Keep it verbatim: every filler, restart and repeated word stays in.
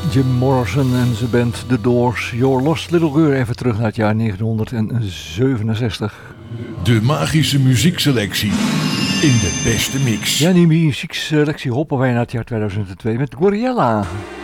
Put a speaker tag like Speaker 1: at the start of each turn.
Speaker 1: Jim Morrison en zijn band The Doors. Your Lost Little Girl, even terug naar het jaar negentien zevenenzestig.
Speaker 2: De magische muziekselectie in de beste mix.
Speaker 1: Ja, die muziekselectie hoppen wij naar het jaar tweeduizend twee met Goriella.